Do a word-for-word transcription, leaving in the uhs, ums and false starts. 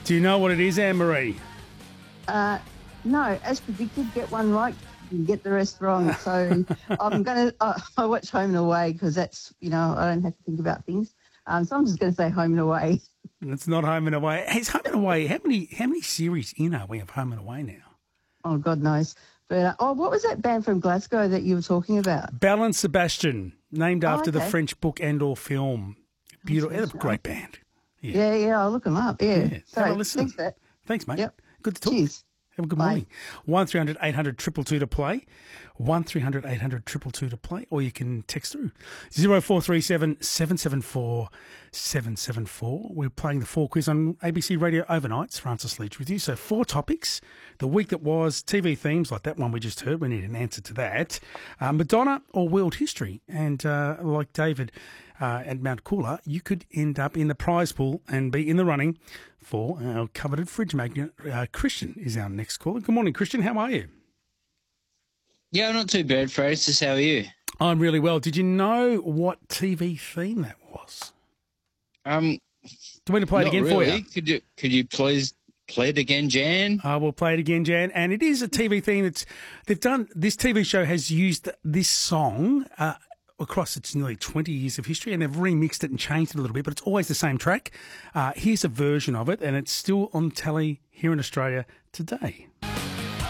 Do you know what it is, Anne-Marie? Uh, no, as predicted, get one right, you get the rest wrong. So I'm going to, uh, I watch Home and Away because that's, you know, I don't have to think about things. Um, so I'm just going to say Home and Away. It's not Home and Away. Hey, it's Home and Away. How many how many series in are we of Home and Away now? Oh, God knows. But, uh, oh, what was that band from Glasgow that you were talking about? Belle and Sebastian, named Oh, after the okay. French book and or film. Beautiful. They're a great band. Yeah, yeah, I'll look them up. Yeah. Yeah, So, have a listen. thanks for that. Thanks, mate. Yep. Good to talk. Cheers. Have a good Bye. morning. one three hundred eight hundred two two two to play. one three hundred eight hundred two two two to play. Or you can text through zero four three seven seven seven four seven seven four. We're playing the four quiz on A B C Radio Overnights. Francis Leach with you. So four topics. The week that was, T V themes like that one we just heard. We need an answer to that. Uh, Madonna or world history. And uh, like David uh, at Mount Cooler, you could end up in the prize pool and be in the running for our coveted fridge magnet. Uh, Christian is our next caller. Good morning, Christian. How are you? Yeah, not too bad, Francis. How are you? I'm really well. Did you know what T V theme that was? Um, Do you want me to play it not again really. for you? Could you could you please play it again, Jan? I will play it again, Jan. And it is a T V theme that's they've done. This T V show has used this song uh, across its nearly twenty years of history, and they've remixed it and changed it a little bit, but it's always the same track. Uh, here's a version of it, and it's still on telly here in Australia today.